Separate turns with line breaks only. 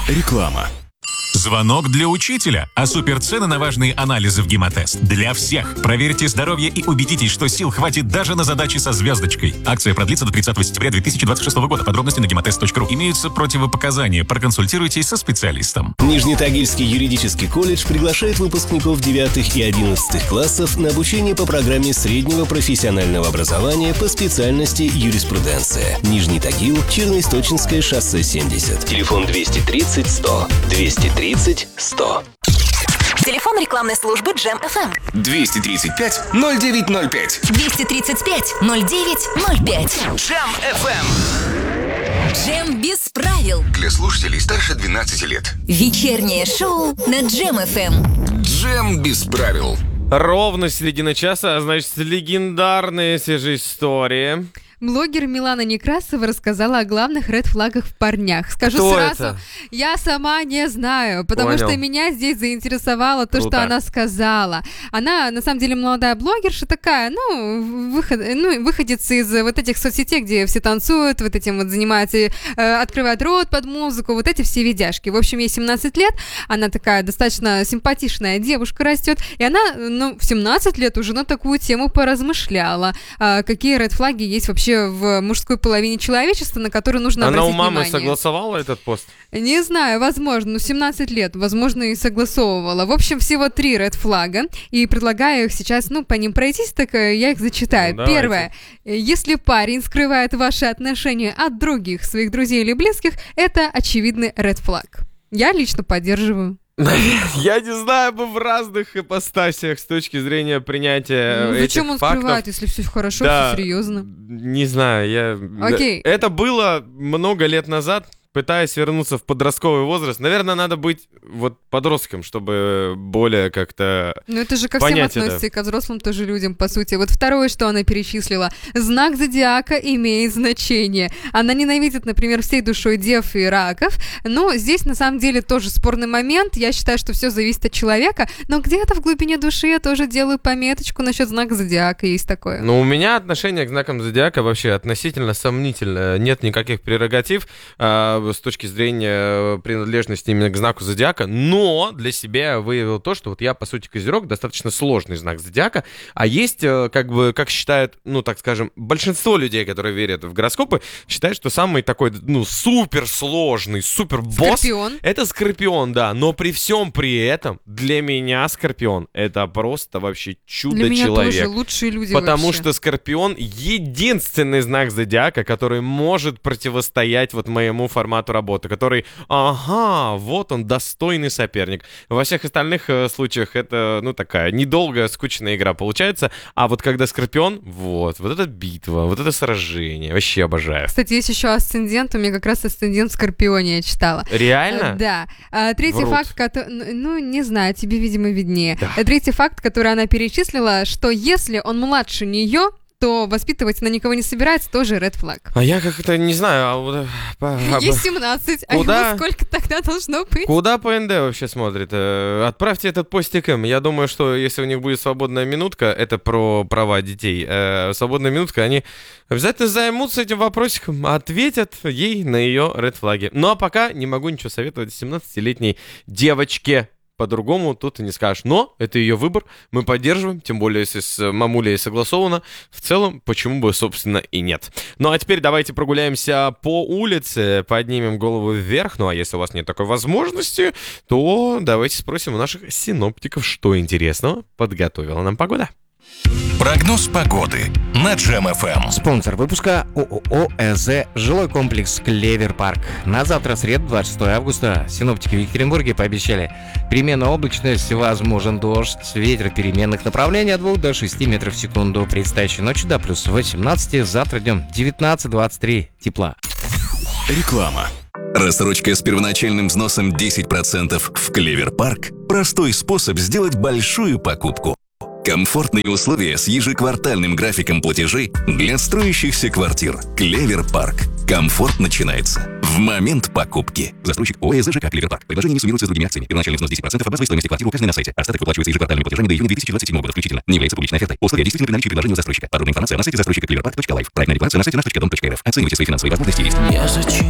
Реклама.
Звонок для учителя, а суперцены на важные анализы в Гемотест. Для всех. Проверьте здоровье и убедитесь, что сил хватит даже на задачи со звездочкой. Акция продлится до 30 сентября 2026 года. Подробности на gematest.ru. Имеются противопоказания. Проконсультируйтесь со специалистом.
Нижнетагильский юридический колледж приглашает выпускников 9 и 11 классов на обучение по программе среднего профессионального образования по специальности юриспруденция. Нижний Тагил, Черноисточинское шоссе 70. Телефон 230 100. 230 100.
Телефон рекламной службы Джем FM.
235-0905.
235-0905.
Джем FM.
Джем без правил.
Для слушателей старше 12 лет.
Вечернее шоу на Джем FM.
Джем без правил.
Ровно середина часа, а значит, легендарные свежие истории.
Блогер Милана Некрасова рассказала о главных ред-флагах в парнях. Скажу
Кто
сразу,
это?
я сама не знаю, потому
Понял.
что меня здесь заинтересовало то,
Круто.
что она сказала. Она, на самом деле, молодая блогерша такая, выходец из вот этих соцсетей, где все танцуют, вот этим вот занимаются, открывают рот под музыку, вот эти все видяшки. В общем, ей 17 лет, она такая достаточно симпатичная девушка растет, и она, в 17 лет уже на такую тему поразмышляла, какие ред-флаги есть вообще в мужской половине человечества, на которые нужно
Она
обратить
у мамы
внимание.
согласовала этот пост?
Не знаю, возможно, 17 лет, возможно, и согласовывала. В общем, всего 3 ред-флага, и предлагаю их сейчас, по ним пройтись, так я их зачитаю.
Давайте.
Первое. Если парень скрывает ваши отношения от других своих друзей или близких, это очевидный ред-флаг. Я лично поддерживаю.
Я не знаю, мы в разных ипостасиях с точки зрения принятия этих
Зачем он
фактов.
скрывает, если все хорошо,
Да,
все серьезно?
Не знаю,
Окей.
Это было много лет назад, пытаясь вернуться в подростковый возраст. Наверное, надо быть подростком, чтобы более как-то
Это же ко
понять
всем относится, и ко взрослым тоже людям, по сути. Вот второе, что она перечислила. Знак зодиака имеет значение. Она ненавидит, например, всей душой дев и раков, но здесь, на самом деле, тоже спорный момент. Я считаю, что все зависит от человека, но где-то в глубине души я тоже делаю пометочку насчет знака зодиака, есть такое.
У меня отношение к знакам зодиака вообще относительно сомнительное. Нет никаких прерогатив с точки зрения принадлежности именно к знаку зодиака, но для себя я выявил то, что я, по сути, Козерог, достаточно сложный знак зодиака, а есть, как считают, так скажем, большинство людей, которые верят в гороскопы, считают, что самый такой, суперсложный, супербосс — это Скорпион, да, но при всем при этом для меня Скорпион — это просто вообще чудо-человек.
Для меня тоже лучшие люди
Потому
вообще.
что Скорпион — единственный знак зодиака, который может противостоять моему формату работы, который, вот он, достойный соперник. Во всех остальных случаях это, такая недолгая, скучная игра получается, а вот когда Скорпион, вот эта битва, вот это сражение, вообще обожаю.
Кстати, есть еще асцендент, у меня как раз асцендент в Скорпионе, я читала.
Реально?
Да. Третий
Врут.
факт, не знаю, тебе, видимо, виднее.
Да.
Третий факт, который она перечислила, что если он младше нее, то воспитывать она никого не собирается, тоже red flag.
А я как-то не знаю.
Ей 17,
Куда?
а ему сколько тогда должно быть?
Куда ПНД вообще смотрит? Отправьте этот постик им. Я думаю, что если у них будет свободная минутка, это про права детей, свободная минутка, они обязательно займутся этим вопросиком, ответят ей на ее red-флаги. Ну а пока не могу ничего советовать 17-летней девочке. По-другому тут и не скажешь. Но это ее выбор, мы поддерживаем, тем более, если с мамулей согласовано. В целом, почему бы, собственно, и нет. Ну а теперь давайте прогуляемся по улице, поднимем голову вверх. Ну а если у вас нет такой возможности, то давайте спросим у наших синоптиков, что интересного подготовила нам погода.
Прогноз погоды на Джем FM.
Спонсор выпуска ООО «ЭЗ» жилой комплекс «Клевер Парк». На завтра, среду, 26 августа, синоптики в Екатеринбурге пообещали переменная облачность, возможен дождь, ветер переменных направлений от 2 до 6 метров в секунду. Предстоящей ночью до плюс 18, завтра днем 19-23 тепла.
Реклама. Рассрочка с первоначальным взносом 10% в Клевер Парк – простой способ сделать большую покупку. Комфортные условия с ежеквартальным графиком платежей для строящихся квартир. Клевер Парк. Комфорт начинается в момент покупки. Застройщик ООО «ЖК Клевер Парк». Предложение не суммируется с другими акциями. Первоначальный взнос 10% от базовой стоимости квартиры указанной на сайте. Остаток выплачивается ежеквартальными платежами до июня 2027 года включительно. Не является публичной офертой. Условия действительно при наличии предложения у застройщика. Подробная информация на сайте застройщика cleverpark.life. Проектная декларация на сайте наш.дом.рф. Оценивайте свои финансовые возможности и риски.